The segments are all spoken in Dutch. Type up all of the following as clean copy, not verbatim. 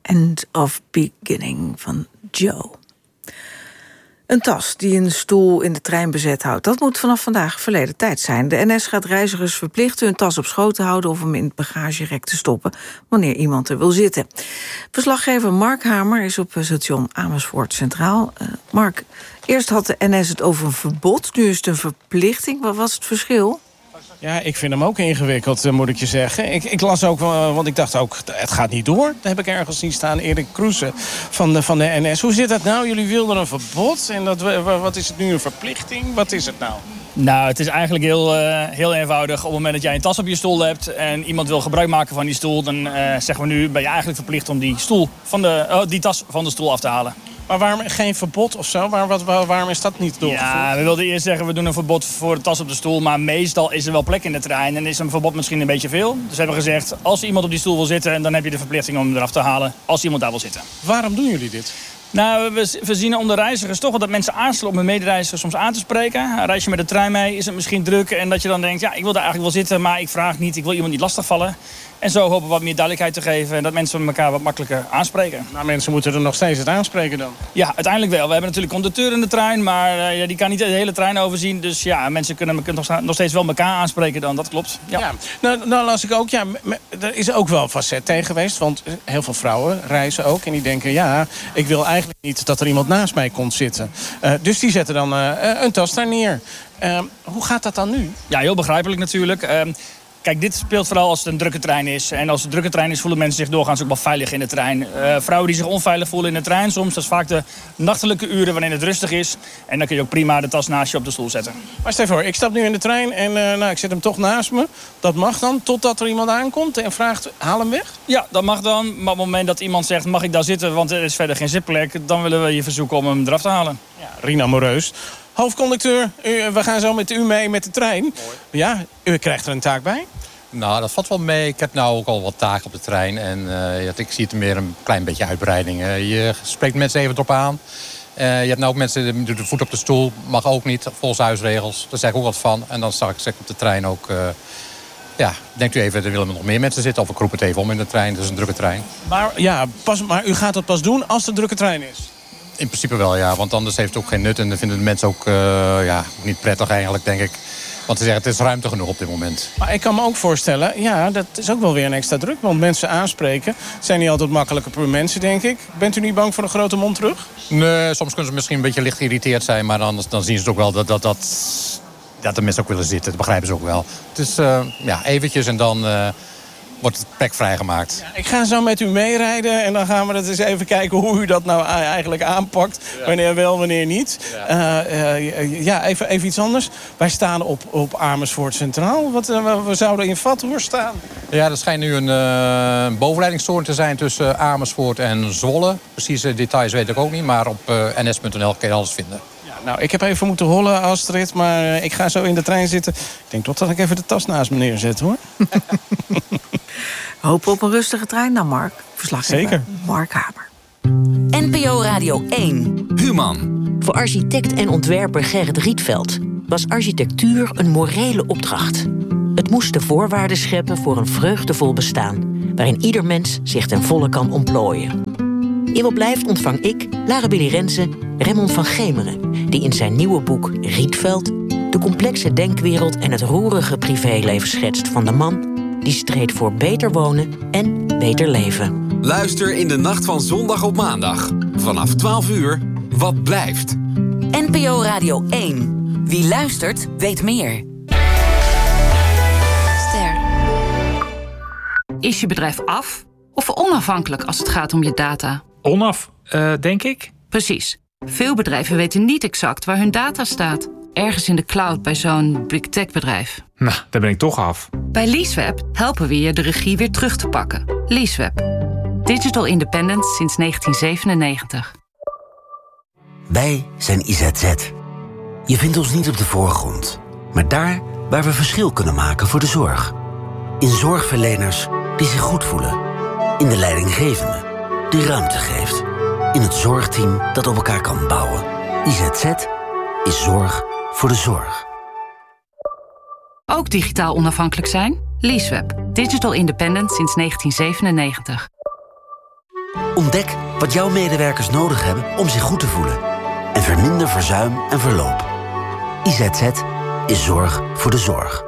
End of Beginning van Joe. Een tas die een stoel in de trein bezet houdt, dat moet vanaf vandaag verleden tijd zijn. De NS gaat reizigers verplichten hun tas op schoot te houden of hem in het bagagerek te stoppen wanneer iemand er wil zitten. Verslaggever Mark Hamer is op station Amersfoort Centraal. Mark, eerst had de NS het over een verbod, nu is het een verplichting. Wat was het verschil? Ja, ik vind hem ook ingewikkeld, moet ik je zeggen. Ik las ook, want ik dacht ook, het gaat niet door. Dat heb ik ergens zien staan, Erik Kroese van de NS. Hoe zit dat nou? Jullie wilden een verbod en wat is het nu, een verplichting? Wat is het nou? Nou, het is eigenlijk heel eenvoudig. Op het moment dat jij een tas op je stoel hebt en iemand wil gebruik maken van die stoel, dan zeggen we nu, ben je eigenlijk verplicht om die tas van de stoel af te halen. Maar waarom geen verbod of zo? Waarom is dat niet doorgevoerd? Ja, we wilden eerst zeggen, we doen een verbod voor de tas op de stoel. Maar meestal is er wel plek in de trein en is een verbod misschien een beetje veel. Dus we hebben gezegd, als iemand op die stoel wil zitten, dan heb je de verplichting om hem eraf te halen als iemand daar wil zitten. Waarom doen jullie dit? Nou, we zien onder reizigers toch wel dat mensen aarzelen om hun medereizigers soms aan te spreken. Reis je met de trein mee, is het misschien druk en dat je dan denkt, ja, ik wil daar eigenlijk wel zitten, maar ik vraag niet, ik wil iemand niet lastigvallen. En zo hopen we wat meer duidelijkheid te geven en dat mensen elkaar wat makkelijker aanspreken. Nou, mensen moeten er nog steeds het aanspreken dan? Ja, uiteindelijk wel. We hebben natuurlijk een conducteur in de trein, maar die kan niet de hele trein overzien. Dus ja, mensen kunnen nog steeds wel elkaar aanspreken dan, dat klopt. Ja. Nou las ik ook, er is ook wel facet tegen geweest, want heel veel vrouwen reizen ook en die denken, ja, ik wil eigenlijk niet dat er iemand naast mij komt zitten. Dus die zetten dan een tas daar neer. Hoe gaat dat dan nu? Ja, heel begrijpelijk natuurlijk. Kijk, dit speelt vooral als het een drukke trein is. En als het een drukke trein is, voelen mensen zich doorgaans ook wel veilig in de trein. Vrouwen die zich onveilig voelen in de trein soms, dat is vaak de nachtelijke uren wanneer het rustig is. En dan kun je ook prima de tas naast je op de stoel zetten. Maar stel voor, ik stap nu in de trein en ik zet hem toch naast me. Dat mag dan, totdat er iemand aankomt en vraagt, haal hem weg? Ja, dat mag dan. Maar op het moment dat iemand zegt, mag ik daar zitten, want er is verder geen zitplek, dan willen we je verzoeken om hem eraf te halen. Ja, Rina Moreus. Hoofdconducteur, we gaan zo met u mee met de trein. Mooi. Ja, u krijgt er een taak bij? Nou, dat valt wel mee. Ik heb nou ook al wat taken op de trein. En ik zie het meer een klein beetje uitbreiding. Je spreekt mensen even erop aan. Je hebt nou ook mensen die de voet op de stoel. Mag ook niet, volgens huisregels. Daar zeg ik ook wat van. En dan zeg ik op de trein ook... denkt u even, er willen nog meer mensen zitten. Of ik roep het even om in de trein. Het is een drukke trein. Maar u gaat dat pas doen als het een drukke trein is? In principe wel, ja. Want anders heeft het ook geen nut. En dan vinden de mensen ook niet prettig eigenlijk, denk ik. Want ze zeggen, het is ruimte genoeg op dit moment. Maar ik kan me ook voorstellen, ja, dat is ook wel weer een extra druk. Want mensen aanspreken zijn niet altijd makkelijker per mensen, denk ik. Bent u niet bang voor een grote mond terug? Nee, soms kunnen ze misschien een beetje licht geïrriteerd zijn. Maar dan zien ze het ook wel dat de mensen ook willen zitten. Dat begrijpen ze ook wel. Dus eventjes en dan... wordt het plek vrijgemaakt. Ja, ik ga zo met u meerijden en dan gaan we eens even kijken hoe u dat nou eigenlijk aanpakt. Ja. Wanneer wel, wanneer niet. Ja. Even iets anders. Wij staan op Amersfoort Centraal. We zouden in Vathorst staan. Ja, er schijnt nu een bovenleidingstoren te zijn tussen Amersfoort en Zwolle. Precieze details weet ik ook niet, maar op ns.nl kun je alles vinden. Nou, ik heb even moeten hollen, Astrid, maar ik ga zo in de trein zitten. Ik denk toch dat ik even de tas naast me neerzet, hoor. Hopen op een rustige trein dan, Mark. Verslaggever Zeker. Mark Hamer. NPO Radio 1. Human. Voor architect en ontwerper Gerrit Rietveld was architectuur een morele opdracht. Het moest de voorwaarden scheppen voor een vreugdevol bestaan, waarin ieder mens zich ten volle kan ontplooien. In Wat Blijft ontvang ik, Lara Billy Renze, Raymond van Gemeren, die in zijn nieuwe boek Rietveld de complexe denkwereld en het roerige privéleven schetst van de man die streed voor beter wonen en beter leven. Luister in de nacht van zondag op maandag. Vanaf 12 uur, Wat Blijft. NPO Radio 1. Wie luistert, weet meer. Ster. Is je bedrijf af of onafhankelijk als het gaat om je data? Denk ik. Precies. Veel bedrijven weten niet exact waar hun data staat. Ergens in de cloud bij zo'n big tech bedrijf. Nou, daar ben ik toch af. Bij Leaseweb helpen we je de regie weer terug te pakken. Leaseweb. Digital independence sinds 1997. Wij zijn IZZ. Je vindt ons niet op de voorgrond, maar daar waar we verschil kunnen maken voor de zorg. In zorgverleners die zich goed voelen. In de leidinggevende die ruimte geeft. In het zorgteam dat op elkaar kan bouwen. IZZ is zorg voor de zorg. Ook digitaal onafhankelijk zijn? Leaseweb. Digital independent sinds 1997. Ontdek wat jouw medewerkers nodig hebben om zich goed te voelen. En verminder verzuim en verloop. IZZ is zorg voor de zorg.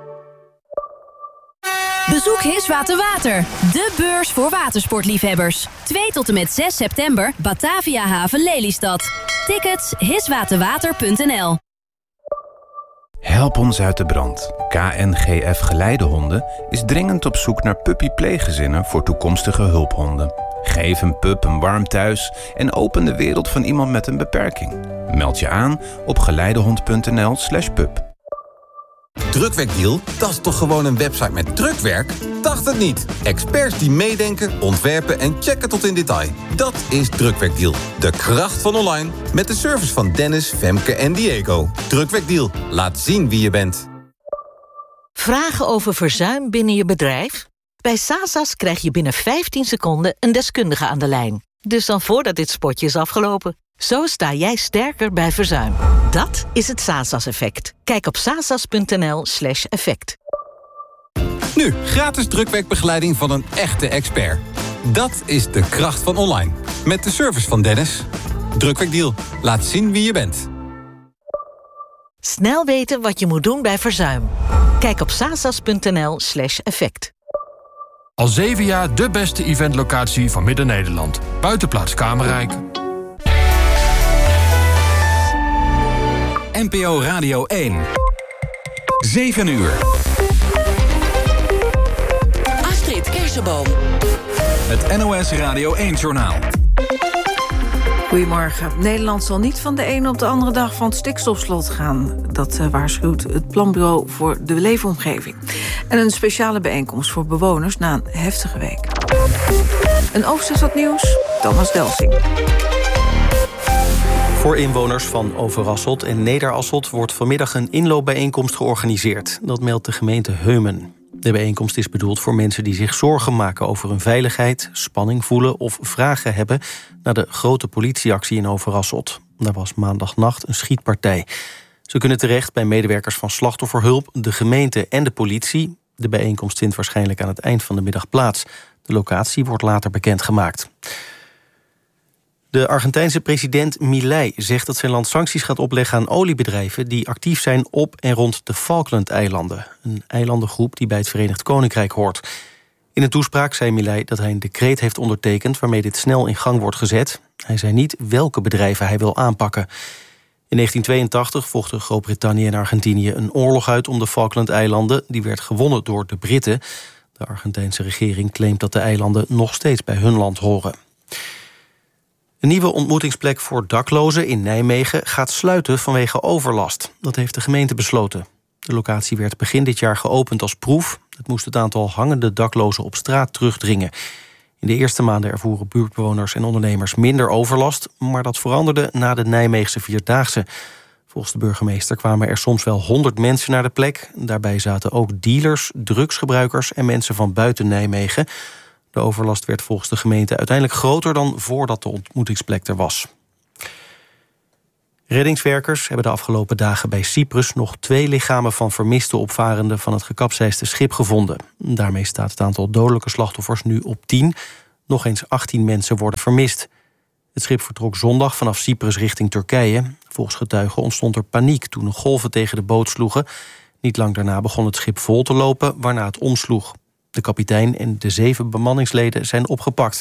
Bezoek Hiswater Water, de beurs voor watersportliefhebbers. 2 tot en met 6 september, Batavia Haven Lelystad. Tickets hiswaterwater.nl. Help ons uit de brand. KNGF Geleidehonden is dringend op zoek naar puppy-pleeggezinnen voor toekomstige hulphonden. Geef een pup een warm thuis en open de wereld van iemand met een beperking. Meld je aan op geleidehond.nl/pup. Drukwerkdeal? Dat is toch gewoon een website met drukwerk? Dacht het niet. Experts die meedenken, ontwerpen en checken tot in detail. Dat is Drukwerkdeal. De kracht van online. Met de service van Dennis, Femke en Diego. Drukwerkdeal. Laat zien wie je bent. Vragen over verzuim binnen je bedrijf? Bij Sasas krijg je binnen 15 seconden een deskundige aan de lijn. Dus dan voordat dit spotje is afgelopen. Zo sta jij sterker bij verzuim. Dat is het Sasas-effect. Kijk op sasas.nl/effect. Nu, gratis drukwerkbegeleiding van een echte expert. Dat is de kracht van online. Met de service van Dennis. Drukwerkdeal. Laat zien wie je bent. Snel weten wat je moet doen bij verzuim. Kijk op sasas.nl/effect. Al 7 jaar de beste eventlocatie van Midden-Nederland. Buitenplaats Kamerrijk. NPO Radio 1. 7 uur. Astrid Kersenboom. Het NOS Radio 1-journaal. Goedemorgen. Nederland zal niet van de ene op de andere dag van het stikstofslot gaan. Dat waarschuwt het Planbureau voor de Leefomgeving. En een speciale bijeenkomst voor bewoners na een heftige week. Een overzicht van het nieuws, Thomas Delsing. Voor inwoners van Overasselt en Nederasselt wordt vanmiddag een inloopbijeenkomst georganiseerd. Dat meldt de gemeente Heumen. De bijeenkomst is bedoeld voor mensen die zich zorgen maken over hun veiligheid, spanning voelen of vragen hebben naar de grote politieactie in Overasselt. Daar was maandagnacht een schietpartij. Ze kunnen terecht bij medewerkers van slachtofferhulp, de gemeente en de politie. De bijeenkomst vindt waarschijnlijk aan het eind van de middag plaats. De locatie wordt later bekendgemaakt. De Argentijnse president Milei zegt dat zijn land sancties gaat opleggen aan oliebedrijven die actief zijn op en rond de Falklandeilanden. Een eilandengroep die bij het Verenigd Koninkrijk hoort. In een toespraak zei Milei dat hij een decreet heeft ondertekend waarmee dit snel in gang wordt gezet. Hij zei niet welke bedrijven hij wil aanpakken. In 1982 vochten Groot-Brittannië en Argentinië een oorlog uit om de Falklandeilanden. Die werd gewonnen door de Britten. De Argentijnse regering claimt dat de eilanden nog steeds bij hun land horen. Een nieuwe ontmoetingsplek voor daklozen in Nijmegen gaat sluiten vanwege overlast. Dat heeft de gemeente besloten. De locatie werd begin dit jaar geopend als proef. Het moest het aantal hangende daklozen op straat terugdringen. In de eerste maanden ervoeren buurtbewoners en ondernemers minder overlast, maar dat veranderde na de Nijmeegse Vierdaagse. Volgens de burgemeester kwamen er soms wel 100 mensen naar de plek. Daarbij zaten ook dealers, drugsgebruikers en mensen van buiten Nijmegen. De overlast werd volgens de gemeente uiteindelijk groter dan voordat de ontmoetingsplek er was. Reddingswerkers hebben de afgelopen dagen bij Cyprus nog 2 lichamen van vermiste opvarenden van het gekapseisde schip gevonden. Daarmee staat het aantal dodelijke slachtoffers nu op 10. Nog eens 18 mensen worden vermist. Het schip vertrok zondag vanaf Cyprus richting Turkije. Volgens getuigen ontstond er paniek toen de golven tegen de boot sloegen. Niet lang daarna begon het schip vol te lopen, waarna het omsloeg. De kapitein en de 7 bemanningsleden zijn opgepakt.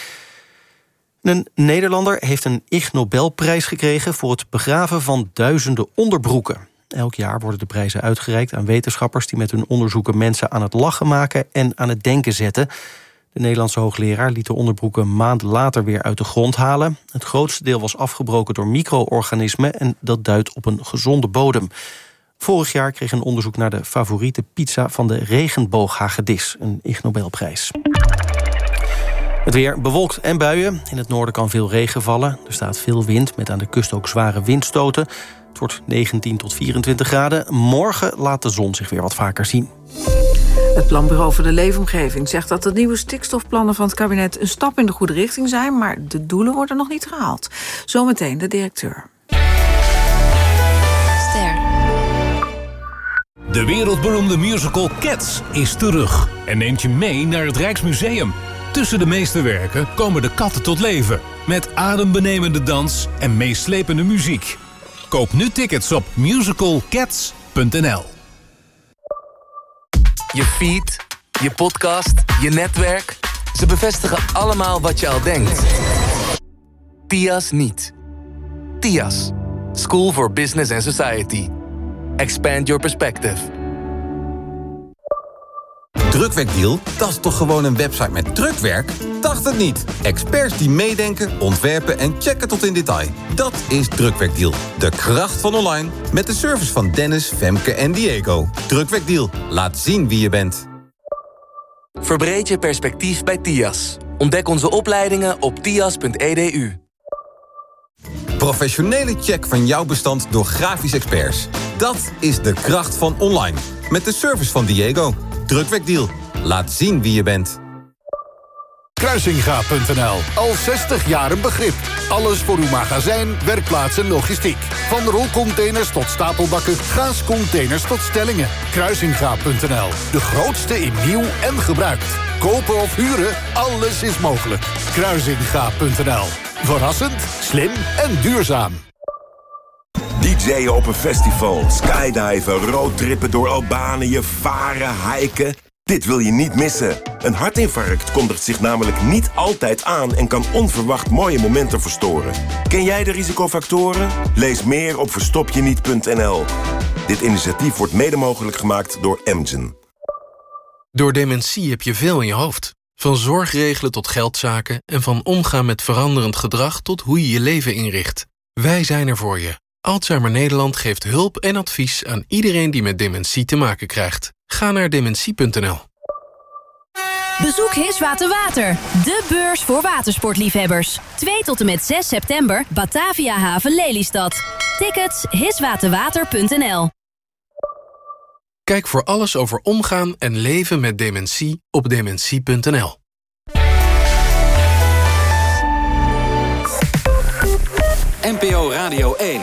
Een Nederlander heeft een Ig Nobelprijs gekregen voor het begraven van duizenden onderbroeken. Elk jaar worden de prijzen uitgereikt aan wetenschappers die met hun onderzoeken mensen aan het lachen maken en aan het denken zetten. De Nederlandse hoogleraar liet de onderbroeken een maand later weer uit de grond halen. Het grootste deel was afgebroken door micro-organismen en dat duidt op een gezonde bodem. Vorig jaar kreeg een onderzoek naar de favoriete pizza van de regenbooghagedis een Ig Nobelprijs. Het weer bewolkt en buien. In het noorden kan veel regen vallen. Er staat veel wind, met aan de kust ook zware windstoten. Het wordt 19 tot 24 graden. Morgen laat de zon zich weer wat vaker zien. Het Planbureau voor de Leefomgeving zegt dat de nieuwe stikstofplannen van het kabinet een stap in de goede richting zijn, maar de doelen worden nog niet gehaald. Zometeen de directeur. De wereldberoemde musical Cats is terug en neemt je mee naar het Rijksmuseum. Tussen de meesterwerken komen de katten tot leven. Met adembenemende dans en meeslepende muziek. Koop nu tickets op musicalcats.nl. Je feed, je podcast, je netwerk. Ze bevestigen allemaal wat je al denkt. TIAS niet. TIAS. School for Business and Society. Expand your perspective. Drukwerkdeal? Dat is toch gewoon een website met drukwerk? Dacht het niet. Experts die meedenken, ontwerpen en checken tot in detail. Dat is Drukwerkdeal. De kracht van online. Met de service van Dennis, Femke en Diego. Drukwerkdeal. Laat zien wie je bent. Verbreed je perspectief bij TIAS. Ontdek onze opleidingen op tias.edu. Professionele check van jouw bestand door grafisch experts. Dat is de kracht van online. Met de service van Diego. Drukwerkdeal. Laat zien wie je bent. Kruisinga.nl. Al 60 jaar een begrip. Alles voor uw magazijn, werkplaats en logistiek. Van rolcontainers tot stapelbakken, gaascontainers tot stellingen. Kruisinga.nl. De grootste in nieuw en gebruikt. Kopen of huren, alles is mogelijk. Kruisinga.nl. Verrassend, slim en duurzaam. DJ'en op een festival, skydiven, roadtrippen door Albanië, varen, hiken. Dit wil je niet missen. Een hartinfarct kondigt zich namelijk niet altijd aan en kan onverwacht mooie momenten verstoren. Ken jij de risicofactoren? Lees meer op verstopjeniet.nl. Dit initiatief wordt mede mogelijk gemaakt door Amgen. Door dementie heb je veel in je hoofd. Van zorgregelen tot geldzaken en van omgaan met veranderend gedrag tot hoe je je leven inricht. Wij zijn er voor je. Alzheimer Nederland geeft hulp en advies aan iedereen die met dementie te maken krijgt. Ga naar dementie.nl. Bezoek Hiswater Water, de beurs voor watersportliefhebbers. 2 tot en met 6 september, Batavia Haven Lelystad. Tickets hiswaterwater.nl. Kijk voor alles over omgaan en leven met dementie op dementie.nl. NPO Radio 1.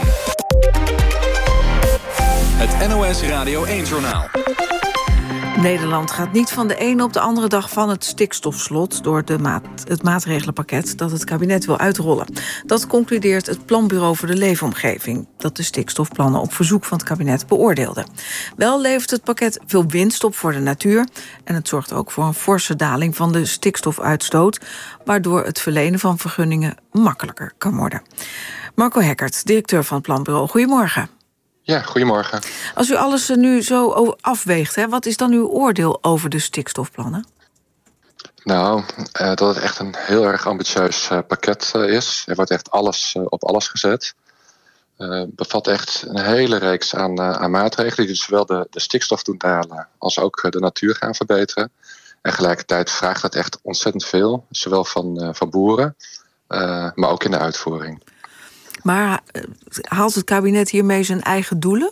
Het NOS Radio 1-journaal. Nederland gaat niet van de ene op de andere dag van het stikstofslot door het maatregelenpakket dat het kabinet wil uitrollen. Dat concludeert het Planbureau voor de Leefomgeving, dat de stikstofplannen op verzoek van het kabinet beoordeelde. Wel levert het pakket veel winst op voor de natuur en het zorgt ook voor een forse daling van de stikstofuitstoot, waardoor het verlenen van vergunningen makkelijker kan worden. Marco Hekkert, directeur van het Planbureau, goedemorgen. Ja, goedemorgen. Als u alles nu zo afweegt, wat is dan uw oordeel over de stikstofplannen? Nou, dat het echt een heel erg ambitieus pakket is. Er wordt echt alles op alles gezet. Het bevat echt een hele reeks aan maatregelen die dus zowel de stikstof doen dalen als ook de natuur gaan verbeteren. En tegelijkertijd vraagt het echt ontzettend veel, zowel van boeren, maar ook in de uitvoering. Maar haalt het kabinet hiermee zijn eigen doelen?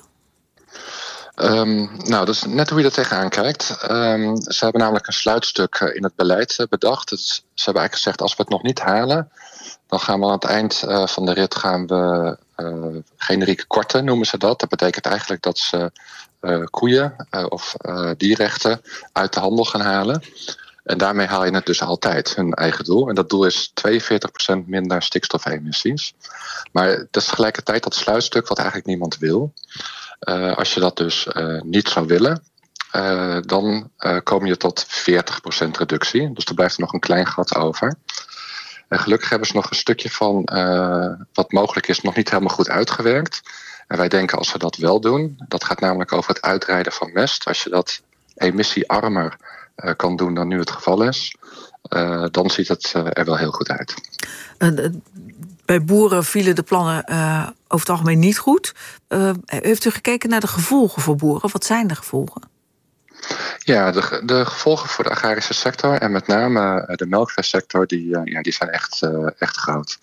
Nou, dat is net hoe je er tegenaan kijkt. Ze hebben namelijk een sluitstuk in het beleid bedacht. Ze hebben eigenlijk gezegd, als we het nog niet halen, dan gaan we aan het eind van de rit generiek korten, noemen ze dat. Dat betekent eigenlijk dat ze koeien of dierrechten uit de handel gaan halen. En daarmee haal je het dus altijd, hun eigen doel. En dat doel is 42% minder stikstofemissies. Maar dat is tegelijkertijd dat sluitstuk wat eigenlijk niemand wil. Als je dat dus niet zou willen, dan kom je tot 40% reductie. Dus er blijft er nog een klein gat over. En gelukkig hebben ze nog een stukje van wat mogelijk is nog niet helemaal goed uitgewerkt. En wij denken als we dat wel doen, dat gaat namelijk over het uitrijden van mest. Als je dat emissiearmer kan doen dan nu het geval is, dan ziet het er wel heel goed uit. Bij boeren vielen de plannen over het algemeen niet goed. Heeft u gekeken naar de gevolgen voor boeren? Wat zijn de gevolgen? Ja, de gevolgen voor de agrarische sector en met name de melkveesector, die zijn echt groot.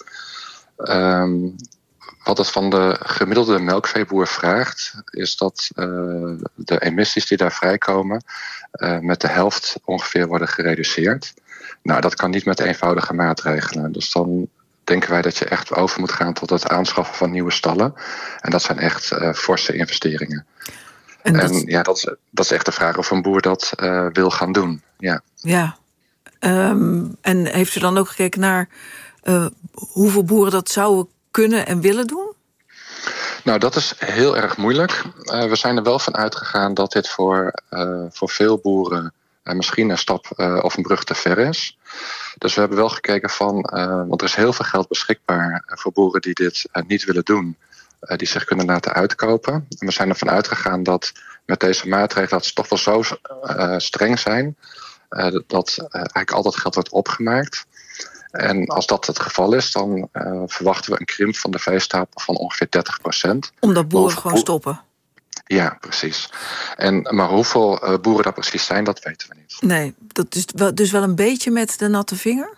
Wat het van de gemiddelde melkveeboer vraagt, is dat de emissies die daar vrijkomen met de helft ongeveer worden gereduceerd. Nou, dat kan niet met eenvoudige maatregelen. Dus dan denken wij dat je echt over moet gaan tot het aanschaffen van nieuwe stallen. En dat zijn echt forse investeringen. En dat is echt de vraag of een boer dat wil gaan doen. Ja. En heeft u dan ook gekeken naar hoeveel boeren dat zouden kunnen en willen doen? Nou, dat is heel erg moeilijk. We zijn er wel van uitgegaan dat dit voor veel boeren misschien een stap of een brug te ver is. Dus we hebben wel gekeken want er is heel veel geld beschikbaar voor boeren die dit niet willen doen, die zich kunnen laten uitkopen. En we zijn ervan uitgegaan dat met deze maatregelen dat ze toch wel zo streng zijn dat eigenlijk al dat geld wordt opgemaakt. En als dat het geval is, dan verwachten we een krimp van de veestapel van ongeveer 30%. Omdat boeren gewoon stoppen? Ja, precies. Maar hoeveel boeren dat precies zijn, dat weten we niet. Nee, dat is dus wel een beetje met de natte vinger?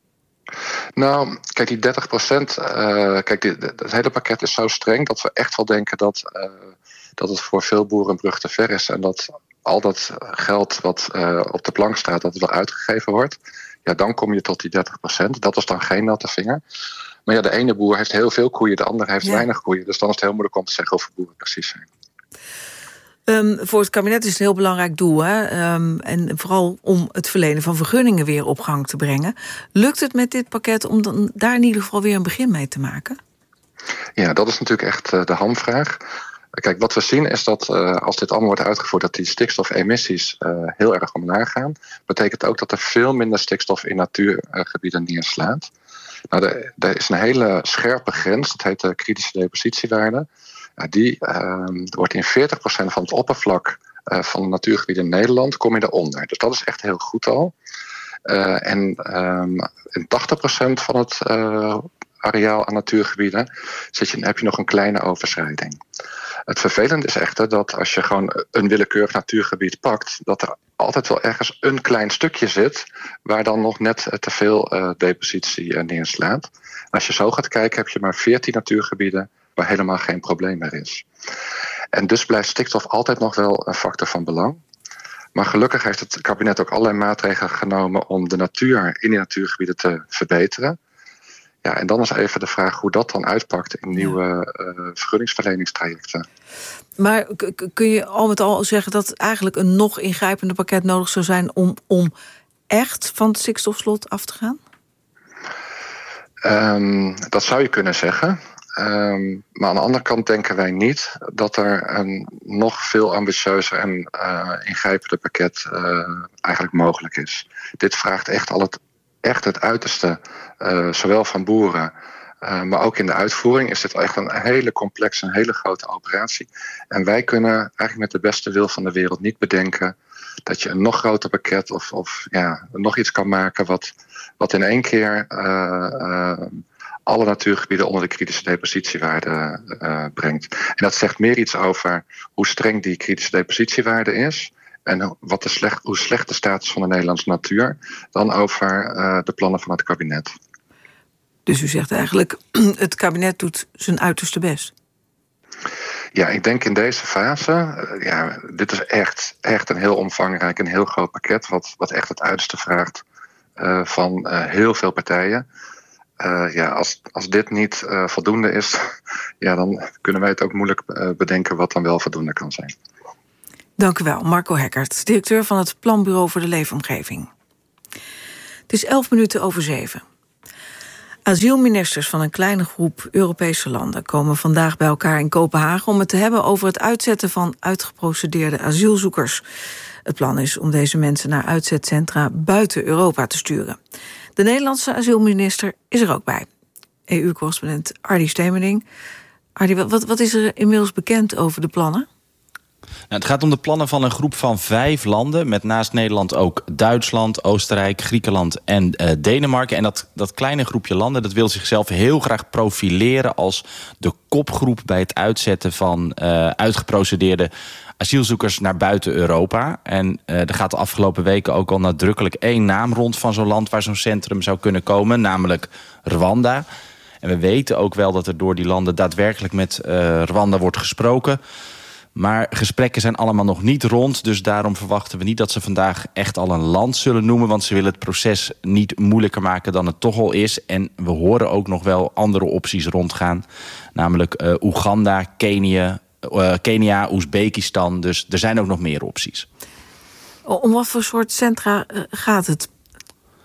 Nou, kijk, die 30%... het hele pakket is zo streng dat we echt wel denken dat het voor veel boeren een brug te ver is. En dat al dat geld wat op de plank staat, dat het wel uitgegeven wordt. Ja, dan kom je tot die 30%. Dat is dan geen natte vinger. Maar ja, de ene boer heeft heel veel koeien, de andere heeft weinig koeien. Dus dan is het heel moeilijk om te zeggen hoeveel boeren precies zijn. Voor het kabinet is het een heel belangrijk doel. Hè? En vooral om het verlenen van vergunningen weer op gang te brengen. Lukt het met dit pakket om dan daar in ieder geval weer een begin mee te maken? Ja, dat is natuurlijk echt de hamvraag. Kijk, wat we zien is dat als dit allemaal wordt uitgevoerd, dat die stikstofemissies heel erg omlaag gaan. Betekent ook dat er veel minder stikstof in natuurgebieden neerslaat. Nou, er is een hele scherpe grens, dat heet de kritische depositiewaarde. Die wordt in 40% van het oppervlak van de natuurgebieden in Nederland, kom je daaronder. Dus dat is echt heel goed al. En in 80% van het areaal aan natuurgebieden heb je nog een kleine overschrijding. Het vervelende is echter dat als je gewoon een willekeurig natuurgebied pakt, dat er altijd wel ergens een klein stukje zit waar dan nog net te veel depositie neerslaat. En als je zo gaat kijken, heb je maar 14 natuurgebieden waar helemaal geen probleem meer is. En dus blijft stikstof altijd nog wel een factor van belang. Maar gelukkig heeft het kabinet ook allerlei maatregelen genomen om de natuur in die natuurgebieden te verbeteren. Ja, en dan is even de vraag hoe dat dan uitpakt in nieuwe vergunningsverleningstrajecten. Maar kun je al met al zeggen dat eigenlijk een nog ingrijpender pakket nodig zou zijn om echt van het stikstofslot af te gaan? Dat zou je kunnen zeggen. Maar aan de andere kant denken wij niet dat er een nog veel ambitieuzer en ingrijpender pakket eigenlijk mogelijk is. Dit vraagt echt het uiterste, zowel van boeren, maar ook in de uitvoering is dit echt een hele complexe, een hele grote operatie. En wij kunnen eigenlijk met de beste wil van de wereld niet bedenken dat je een nog groter pakket of nog iets kan maken wat in één keer alle natuurgebieden onder de kritische depositiewaarde brengt. En dat zegt meer iets over hoe streng die kritische depositiewaarde is en hoe slecht de status van de Nederlandse natuur dan over de plannen van het kabinet. Dus u zegt eigenlijk, het kabinet doet zijn uiterste best. Ja, ik denk in deze fase, dit is echt een heel omvangrijk en heel groot pakket wat echt het uiterste vraagt van heel veel partijen. Als dit niet voldoende is, dan kunnen wij het ook moeilijk bedenken wat dan wel voldoende kan zijn. Dank u wel, Marco Heckert, directeur van het Planbureau voor de Leefomgeving. Het is 7:11. Asielministers van een kleine groep Europese landen komen vandaag bij elkaar in Kopenhagen om het te hebben over het uitzetten van uitgeprocedeerde asielzoekers. Het plan is om deze mensen naar uitzetcentra buiten Europa te sturen. De Nederlandse asielminister is er ook bij. EU-correspondent Ardy Stemerding. Ardy, wat is er inmiddels bekend over de plannen? Nou, het gaat om de plannen van een groep van 5 landen, met naast Nederland ook Duitsland, Oostenrijk, Griekenland en Denemarken. En dat kleine groepje landen dat wil zichzelf heel graag profileren als de kopgroep bij het uitzetten van uitgeprocedeerde asielzoekers naar buiten Europa. En er gaat de afgelopen weken ook al nadrukkelijk 1 naam rond van zo'n land waar zo'n centrum zou kunnen komen, namelijk Rwanda. En we weten ook wel dat er door die landen daadwerkelijk met Rwanda wordt gesproken. Maar gesprekken zijn allemaal nog niet rond. Dus daarom verwachten we niet dat ze vandaag echt al een land zullen noemen. Want ze willen het proces niet moeilijker maken dan het toch al is. En we horen ook nog wel andere opties rondgaan. Namelijk Oeganda, Kenia, Oezbekistan. Dus er zijn ook nog meer opties. Om wat voor soort centra gaat het?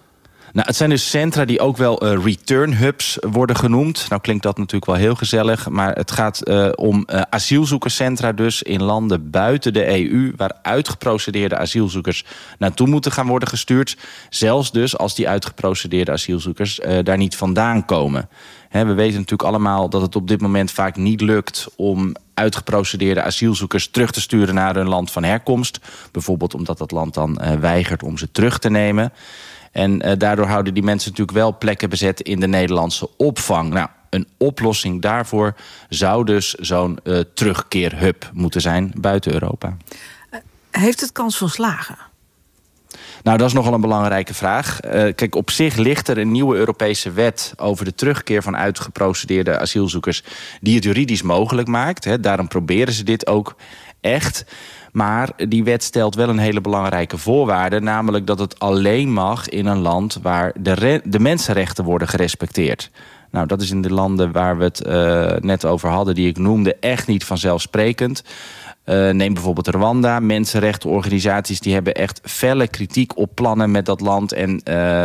Nou, het zijn dus centra die ook wel return hubs worden genoemd. Nou klinkt dat natuurlijk wel heel gezellig, maar het gaat om asielzoekerscentra dus in landen buiten de EU... waar uitgeprocedeerde asielzoekers naartoe moeten gaan worden gestuurd. Zelfs dus als die uitgeprocedeerde asielzoekers daar niet vandaan komen. We weten natuurlijk allemaal dat het op dit moment vaak niet lukt om uitgeprocedeerde asielzoekers terug te sturen naar hun land van herkomst. Bijvoorbeeld omdat dat land dan weigert om ze terug te nemen. En daardoor houden die mensen natuurlijk wel plekken bezet in de Nederlandse opvang. Nou, een oplossing daarvoor zou dus zo'n terugkeerhub moeten zijn buiten Europa. Heeft het kans van slagen? Nou, dat is nogal een belangrijke vraag. Kijk, op zich ligt er een nieuwe Europese wet over de terugkeer van uitgeprocedeerde asielzoekers die het juridisch mogelijk maakt. Daarom proberen ze dit ook echt. Maar die wet stelt wel een hele belangrijke voorwaarde, namelijk dat het alleen mag in een land waar de mensenrechten worden gerespecteerd. Nou, dat is in de landen waar we het net over hadden, die ik noemde, echt niet vanzelfsprekend. Neem bijvoorbeeld Rwanda. Mensenrechtenorganisaties die hebben echt felle kritiek op plannen met dat land. En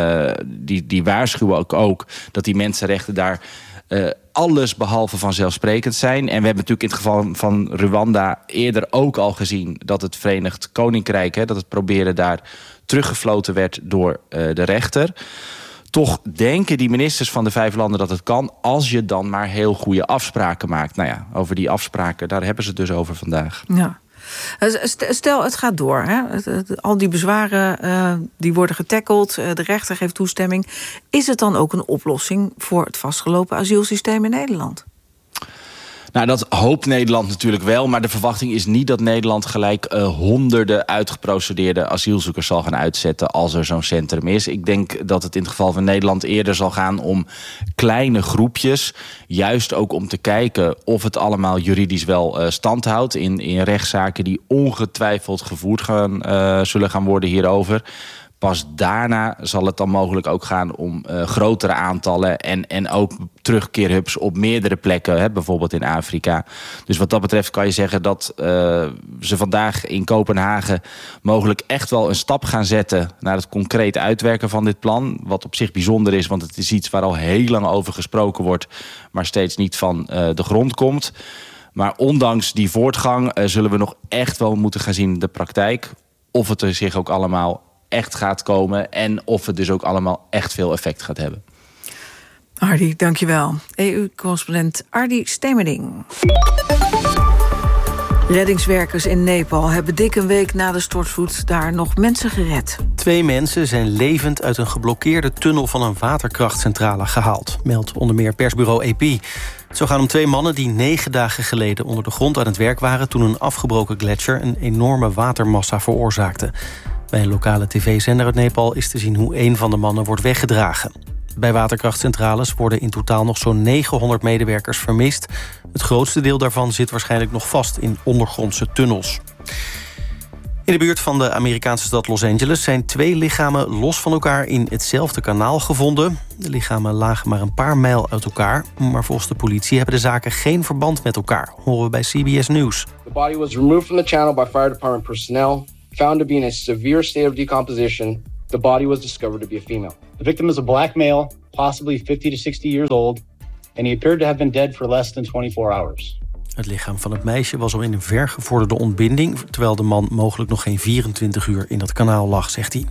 die waarschuwen ook dat die mensenrechten daar alles behalve vanzelfsprekend zijn. En we hebben natuurlijk in het geval van Rwanda eerder ook al gezien dat het Verenigd Koninkrijk, dat het proberen daar teruggefloten werd door de rechter. Toch denken die ministers van de 5 landen dat het kan, als je dan maar heel goede afspraken maakt. Nou ja, over die afspraken, daar hebben ze het dus over vandaag. Ja. Stel, het gaat door. Hè? Al die bezwaren die worden getackeld, de rechter geeft toestemming. Is het dan ook een oplossing voor het vastgelopen asielsysteem in Nederland? Nou, dat hoopt Nederland natuurlijk wel. Maar de verwachting is niet dat Nederland gelijk honderden uitgeprocedeerde asielzoekers zal gaan uitzetten als er zo'n centrum is. Ik denk dat het in het geval van Nederland eerder zal gaan om kleine groepjes. Juist ook om te kijken of het allemaal juridisch wel stand houdt in rechtszaken die ongetwijfeld gevoerd zullen gaan worden hierover. Pas daarna zal het dan mogelijk ook gaan om grotere aantallen en ook terugkeerhubs op meerdere plekken, bijvoorbeeld in Afrika. Dus wat dat betreft kan je zeggen dat ze vandaag in Kopenhagen mogelijk echt wel een stap gaan zetten naar het concreet uitwerken van dit plan. Wat op zich bijzonder is, want het is iets waar al heel lang over gesproken wordt, maar steeds niet van de grond komt. Maar ondanks die voortgang zullen we nog echt wel moeten gaan zien in de praktijk of het er zich ook allemaal echt gaat komen en of het dus ook allemaal echt veel effect gaat hebben. Ardi, dankjewel. EU-correspondent Ardi Stemerding. Reddingswerkers in Nepal hebben dik een week na de stortvloed daar nog mensen gered. 2 mensen zijn levend uit een geblokkeerde tunnel van een waterkrachtcentrale gehaald, meldt onder meer persbureau AP. Het zou gaan om 2 mannen die 9 dagen geleden onder de grond aan het werk waren toen een afgebroken gletsjer een enorme watermassa veroorzaakte. Bij een lokale tv-zender uit Nepal is te zien hoe 1 van de mannen wordt weggedragen. Bij waterkrachtcentrales worden in totaal nog zo'n 900 medewerkers vermist. Het grootste deel daarvan zit waarschijnlijk nog vast in ondergrondse tunnels. In de buurt van de Amerikaanse stad Los Angeles zijn 2 lichamen los van elkaar in hetzelfde kanaal gevonden. De lichamen lagen maar een paar mijl uit elkaar, maar volgens de politie hebben de zaken geen verband met elkaar, horen we bij CBS News. The body was removed from the channel by fire department personnel. Found to be in a severe state of decomposition, the body was discovered to be a female. The victim is a black male, possibly 50 to 60 years old, and he appeared to have been dead for less than 24 hours. Het lichaam van het meisje was al in een vergevorderde ontbinding, terwijl de man mogelijk nog geen 24 uur in dat kanaal lag, zegt hij.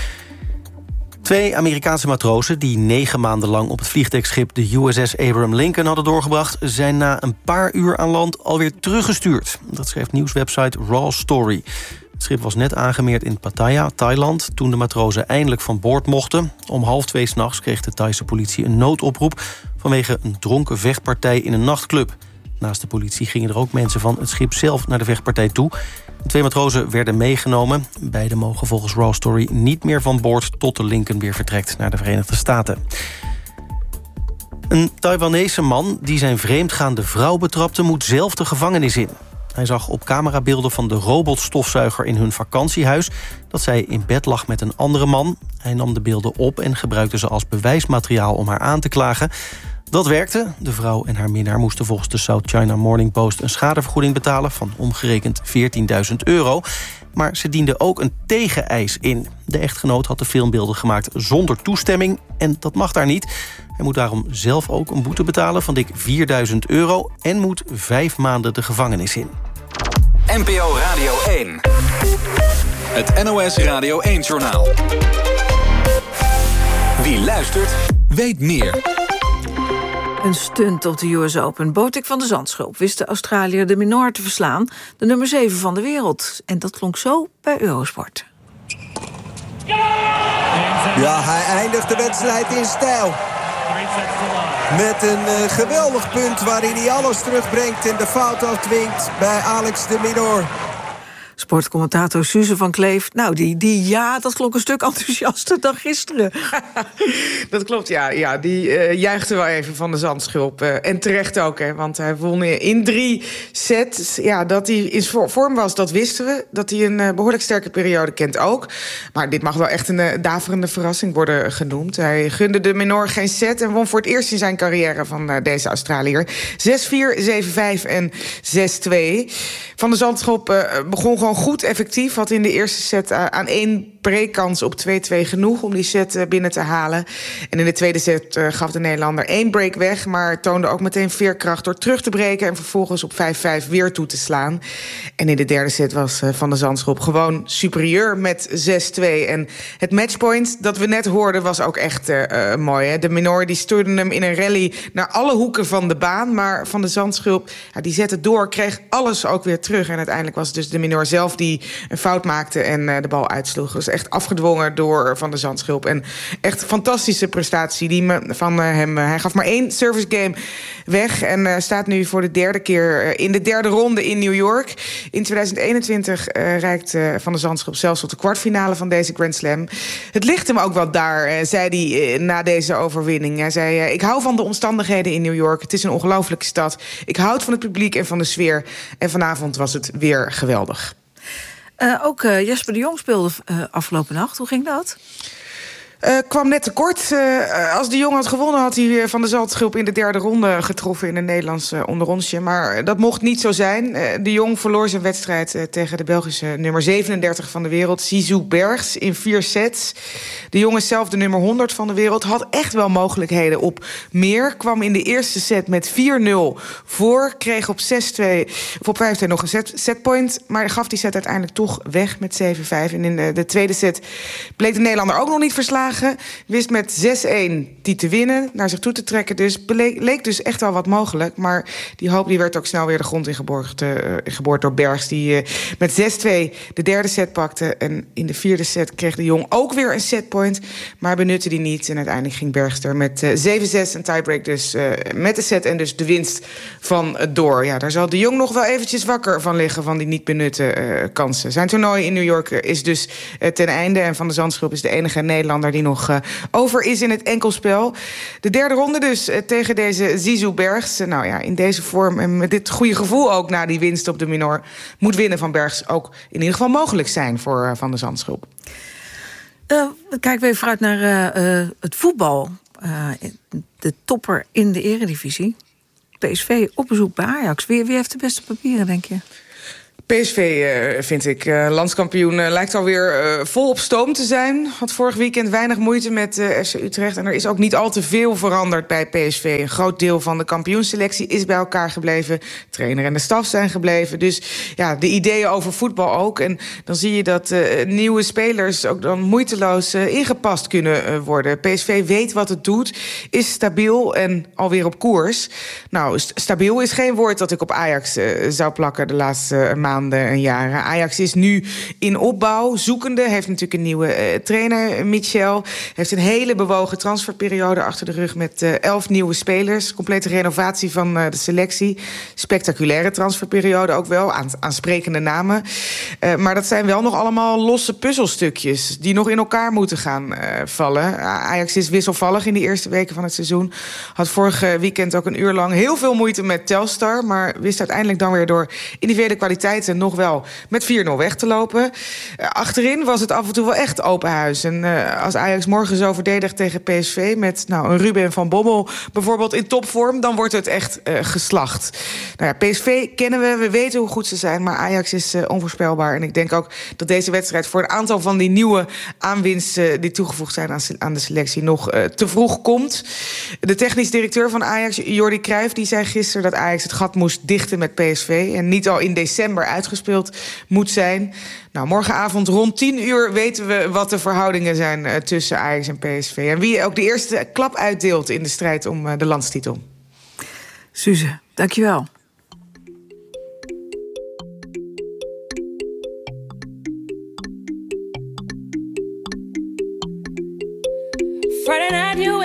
2 Amerikaanse matrozen die 9 maanden lang op het vliegdekschip de USS Abraham Lincoln hadden doorgebracht, zijn na een paar uur aan land alweer teruggestuurd. Dat schrijft nieuwswebsite Raw Story. Het schip was net aangemeerd in Pattaya, Thailand, toen de matrozen eindelijk van boord mochten. Om 1:30 's kreeg de Thaise politie een noodoproep vanwege een dronken vechtpartij in een nachtclub. Naast de politie gingen er ook mensen van het schip zelf naar de vechtpartij toe. De 2 matrozen werden meegenomen. Beiden mogen volgens Raw Story niet meer van boord tot de Lincoln weer vertrekt naar de Verenigde Staten. Een Taiwanese man die zijn vreemdgaande vrouw betrapte moet zelf de gevangenis in. Hij zag op camerabeelden van de robotstofzuiger in hun vakantiehuis dat zij in bed lag met een andere man. Hij nam de beelden op en gebruikte ze als bewijsmateriaal om haar aan te klagen. Dat werkte. De vrouw en haar minnaar moesten volgens de South China Morning Post een schadevergoeding betalen van omgerekend €14.000. maar ze diende ook een tegeneis in. De echtgenoot had de filmbeelden gemaakt zonder toestemming en dat mag daar niet. Hij moet daarom zelf ook een boete betalen van dik €4.000 en moet 5 maanden de gevangenis in. NPO Radio 1. Het NOS Radio 1-journaal. Wie luistert, weet meer. Een stunt op de US Open. Botik van de Zandschulp wist de Australiër de Minor te verslaan, de nummer 7 van de wereld. En dat klonk zo bij Eurosport. Ja, hij eindigt de wedstrijd in stijl. Met een geweldig punt waarin hij alles terugbrengt en de fout afdwingt bij Alex de Minor. Sportcommentator Suze van Kleef. Nou, dat klonk een stuk enthousiaster dan gisteren. Dat klopt, ja. Die juichte wel even van de Zandschulp. En terecht ook, hè, want hij won in 3 sets. Ja, dat hij in vorm was, dat wisten we. Dat hij een behoorlijk sterke periode kent ook. Maar dit mag wel echt een daverende verrassing worden genoemd. Hij gunde de Minor geen set en won voor het eerst in zijn carrière van deze Australiër. 6-4, 7-5 en 6-2. Van de Zandschulp begon gewoon goed effectief. Had in de eerste set aan 1 breakkans op 2-2 genoeg om die set binnen te halen. En in de tweede set gaf de Nederlander 1 break weg, maar toonde ook meteen veerkracht door terug te breken en vervolgens op 5-5 weer toe te slaan. En in de derde set was Van de Zandschulp gewoon superieur met 6-2. En het matchpoint dat we net hoorden was ook echt mooi. Hè? De Minor die stuurde hem in een rally naar alle hoeken van de baan, maar Van de Zandschulp die zette door, kreeg alles ook weer terug. En uiteindelijk was het dus de Minor zelf die een fout maakte en de bal uitsloeg. Dus echt afgedwongen door Van de Zandschulp. En echt een fantastische prestatie van hem. Hij gaf maar 1 service game weg en staat nu voor de derde keer in de derde ronde in New York. In 2021 reikt Van de Zandschulp zelfs tot de kwartfinale van deze Grand Slam. Het ligt hem ook wel daar, zei hij na deze overwinning. Hij zei, ik hou van de omstandigheden in New York. Het is een ongelooflijke stad. Ik houd van het publiek en van de sfeer. En vanavond was het weer geweldig. Ook Jesper de Jong speelde afgelopen nacht. Hoe ging dat? Kwam net tekort. Als de Jong had gewonnen, had hij Van de Zandschulp in de derde ronde getroffen in een Nederlands onderrondje. Maar dat mocht niet zo zijn. De Jong verloor zijn wedstrijd tegen de Belgische nummer 37 van de wereld, Zizou Bergs, in 4 sets. De Jong is zelf de nummer 100 van de wereld. Had echt wel mogelijkheden op meer. Kwam in de eerste set met 4-0 voor. Kreeg op 6-2 of op 5-2 nog een setpoint. Maar gaf die set uiteindelijk toch weg met 7-5. En in de tweede set bleek de Nederlander ook nog niet verslagen. Wist met 6-1 die te winnen, naar zich toe te trekken. Dus leek dus echt wel wat mogelijk. Maar die hoop die werd ook snel weer de grond ingeboord door Bergs, die met 6-2 de derde set pakte. En in de vierde set kreeg de Jong ook weer een setpoint, maar benutte die niet. En uiteindelijk ging Bergs er met 7-6 een tiebreak dus met de set en dus de winst van door. Ja, daar zal de Jong nog wel eventjes wakker van liggen, van die niet benutte kansen. Zijn toernooi in New York is dus ten einde. En Van de Zandschulp is de enige Nederlander die nog over is in het enkelspel. De derde ronde dus tegen deze Zizou Bergs. Nou ja, in deze vorm en met dit goede gevoel ook na die winst op de Minor moet winnen van Bergs ook in ieder geval mogelijk zijn voor Van de Zandschulp. Kijken we even vooruit naar het voetbal. De topper in de eredivisie. PSV op bezoek bij Ajax. Wie heeft de beste papieren, denk je? PSV, vind ik, landskampioen, lijkt alweer vol op stoom te zijn. Had vorig weekend weinig moeite met FC Utrecht. En er is ook niet al te veel veranderd bij PSV. Een groot deel van de kampioensselectie is bij elkaar gebleven. De trainer en de staf zijn gebleven. Dus ja, de ideeën over voetbal ook. En dan zie je dat nieuwe spelers ook dan moeiteloos ingepast kunnen worden. PSV weet wat het doet, is stabiel en alweer op koers. Nou, stabiel is geen woord dat ik op Ajax zou plakken de laatste maanden en jaren. Ajax is nu in opbouw, zoekende. Heeft natuurlijk een nieuwe trainer, Michel. Heeft een hele bewogen transferperiode achter de rug met 11 nieuwe spelers. Complete renovatie van de selectie. Spectaculaire transferperiode ook wel. Aansprekende namen. Maar dat zijn wel nog allemaal losse puzzelstukjes die nog in elkaar moeten gaan vallen. Ajax is wisselvallig in de eerste weken van het seizoen. Had vorige weekend ook een uur lang heel veel moeite met Telstar, maar wist uiteindelijk dan weer door individuele kwaliteit feite nog wel met 4-0 weg te lopen. Achterin was het af en toe wel echt open huis. En als Ajax morgen zo verdedigt tegen PSV... met een Ruben van Bommel bijvoorbeeld in topvorm... dan wordt het echt geslacht. Nou ja, PSV kennen we weten hoe goed ze zijn... maar Ajax is onvoorspelbaar. En ik denk ook dat deze wedstrijd voor een aantal van die nieuwe aanwinsten... die toegevoegd zijn aan de selectie nog te vroeg komt. De technisch directeur van Ajax, Jordi Cruijff... die zei gisteren dat Ajax het gat moest dichten met PSV... en niet al in december uitgespeeld moet zijn. Nou, morgenavond rond 10:00 weten we wat de verhoudingen zijn... tussen Ajax en PSV. En wie ook de eerste klap uitdeelt in de strijd om de landstitel. Suze, dankjewel. Friday night, you